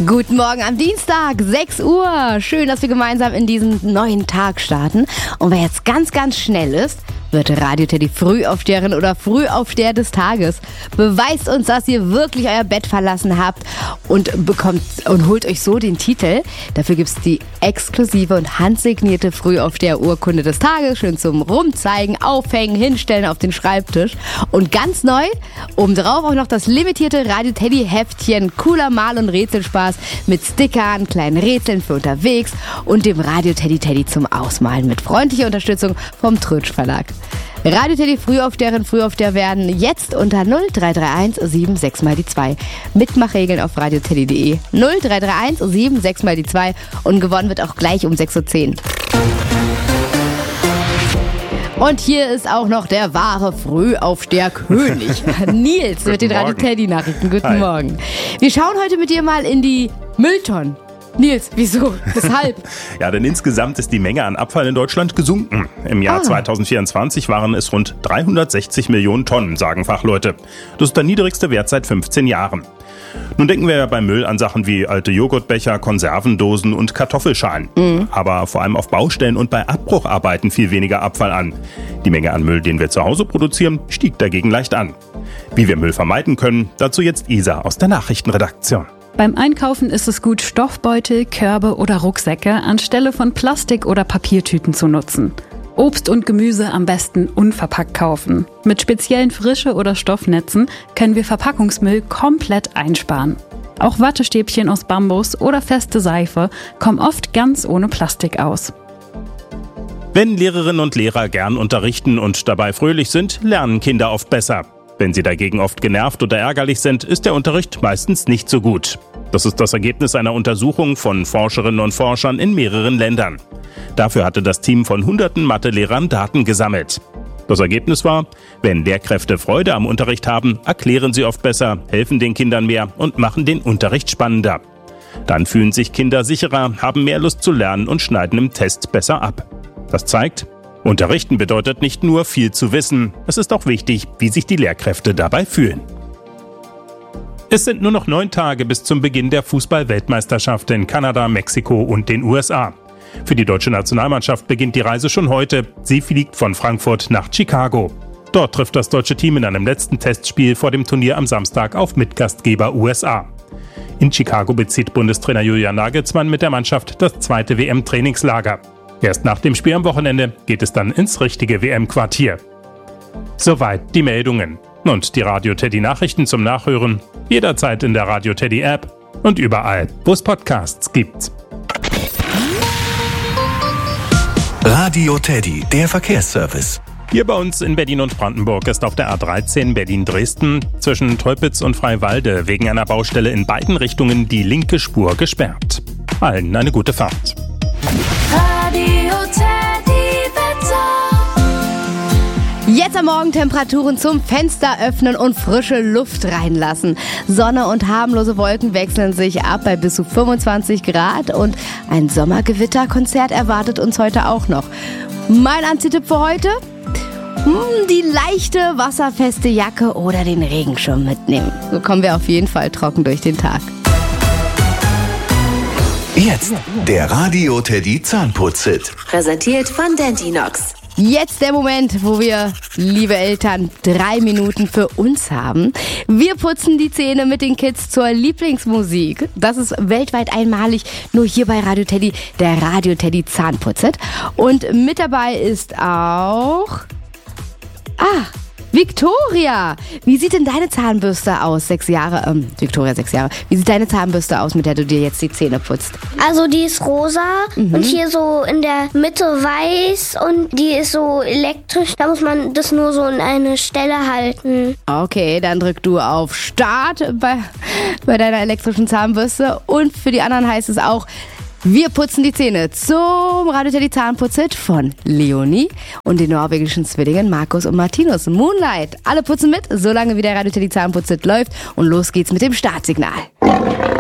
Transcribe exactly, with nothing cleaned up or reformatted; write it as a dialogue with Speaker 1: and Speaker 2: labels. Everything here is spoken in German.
Speaker 1: Guten Morgen am Dienstag, sechs Uhr. Schön, dass wir gemeinsam in diesen neuen Tag starten. Und wer jetzt ganz, ganz schnell ist, wird Radio Teddy Frühaufsteherin oder Frühaufsteher des Tages. Beweist uns, dass ihr wirklich euer Bett verlassen habt und bekommt und holt euch so den Titel. Dafür gibt es die exklusive und handsignierte Frühaufsteher-Urkunde des Tages. Schön zum Rumzeigen, Aufhängen, Hinstellen auf den Schreibtisch. Und ganz neu, obendrauf auch noch das limitierte Radio Teddy Heftchen. Cooler Mal- und Rätselspaß mit Stickern, kleinen Rätseln für unterwegs und dem Radio Teddy Teddy zum Ausmalen mit freundlicher Unterstützung vom Trötsch Verlag. Radio Teddy Frühaufsteherin, Frühaufsteher werden jetzt unter null drei drei eins sieben sechs mal die zwei. Mitmachregeln auf radioteddy punkt de. null drei drei eins sieben sechs mal die zwei und gewonnen wird auch gleich um sechs Uhr zehn. Und hier ist auch noch der wahre Frühaufsteher-König, Nils mit den Radio Teddy Nachrichten. Guten Hi. Morgen. Wir schauen heute mit dir mal in die Mülltonnen. Nils, wieso? Weshalb?
Speaker 2: Ja, denn insgesamt ist die Menge an Abfall in Deutschland gesunken. Im Jahr ah. zwanzig vierundzwanzig waren es rund dreihundertsechzig Millionen Tonnen, sagen Fachleute. Das ist der niedrigste Wert seit fünfzehn Jahren. Nun denken wir ja beim Müll an Sachen wie alte Joghurtbecher, Konservendosen und Kartoffelschalen. Mhm. Aber vor allem auf Baustellen und bei Abbrucharbeiten fiel weniger Abfall an. Die Menge an Müll, den wir zu Hause produzieren, stieg dagegen leicht an. Wie wir Müll vermeiden können, dazu jetzt Isa aus der Nachrichtenredaktion.
Speaker 3: Beim Einkaufen ist es gut, Stoffbeutel, Körbe oder Rucksäcke anstelle von Plastik- oder Papiertüten zu nutzen. Obst und Gemüse am besten unverpackt kaufen. Mit speziellen Frische- oder Stoffnetzen können wir Verpackungsmüll komplett einsparen. Auch Wattestäbchen aus Bambus oder feste Seife kommen oft ganz ohne Plastik aus.
Speaker 2: Wenn Lehrerinnen und Lehrer gern unterrichten und dabei fröhlich sind, lernen Kinder oft besser. Wenn sie dagegen oft genervt oder ärgerlich sind, ist der Unterricht meistens nicht so gut. Das ist das Ergebnis einer Untersuchung von Forscherinnen und Forschern in mehreren Ländern. Dafür hatte das Team von hunderten Mathelehrern Daten gesammelt. Das Ergebnis war, wenn Lehrkräfte Freude am Unterricht haben, erklären sie oft besser, helfen den Kindern mehr und machen den Unterricht spannender. Dann fühlen sich Kinder sicherer, haben mehr Lust zu lernen und schneiden im Test besser ab. Das zeigt, Unterrichten bedeutet nicht nur viel zu wissen, es ist auch wichtig, wie sich die Lehrkräfte dabei fühlen. Es sind nur noch neun Tage bis zum Beginn der Fußball-Weltmeisterschaft in Kanada, Mexiko und den U S A. Für die deutsche Nationalmannschaft beginnt die Reise schon heute. Sie fliegt von Frankfurt nach Chicago. Dort trifft das deutsche Team in einem letzten Testspiel vor dem Turnier am Samstag auf Mitgastgeber U S A. In Chicago bezieht Bundestrainer Julian Nagelsmann mit der Mannschaft das zweite W M-Trainingslager. Erst nach dem Spiel am Wochenende geht es dann ins richtige W M-Quartier. Soweit die Meldungen. Und die Radio Teddy Nachrichten zum Nachhören jederzeit in der Radio Teddy App und überall, wo es Podcasts gibt.
Speaker 4: Radio Teddy, der Verkehrsservice.
Speaker 2: Hier bei uns in Berlin und Brandenburg ist auf der A dreizehn Berlin-Dresden zwischen Teupitz und Freiwalde wegen einer Baustelle in beiden Richtungen die linke Spur gesperrt. Allen eine gute Fahrt.
Speaker 1: Radio Teddy Wetter. Jetzt am Morgen Temperaturen zum Fenster öffnen und frische Luft reinlassen. Sonne und harmlose Wolken wechseln sich ab bei bis zu fünfundzwanzig Grad und ein Sommergewitterkonzert erwartet uns heute auch noch. Mein Anzitipp für heute? Hm, die leichte, wasserfeste Jacke oder den Regenschirm mitnehmen. So kommen wir auf jeden Fall trocken durch den Tag.
Speaker 4: Jetzt der Radio Teddy Zahnputz-Hit.
Speaker 5: Präsentiert von Dentinox.
Speaker 1: Jetzt der Moment, wo wir, liebe Eltern, drei Minuten für uns haben. Wir putzen die Zähne mit den Kids zur Lieblingsmusik. Das ist weltweit einmalig, nur hier bei Radio Teddy, der Radio Teddy Zahnputz-Hit. Und mit dabei ist auch... Ah, Victoria! Wie sieht denn deine Zahnbürste aus? Sechs Jahre, ähm, Victoria, sechs Jahre. Wie sieht deine Zahnbürste aus, mit der du dir jetzt die Zähne putzt?
Speaker 6: Also die ist rosa mhm. und hier so in der Mitte weiß und die ist so elektrisch. Da muss man das nur so in eine Stelle halten.
Speaker 1: Okay, dann drück du auf Start bei, bei deiner elektrischen Zahnbürste. Und für die anderen heißt es auch, wir putzen die Zähne zum Radio Teddy Zahnputz-Hit von Leonie und den norwegischen Zwillingen Markus und Martinus. Moonlight. Alle putzen mit, solange wie der Radio Teddy Zahnputz-Hit läuft. Und los geht's mit dem Startsignal.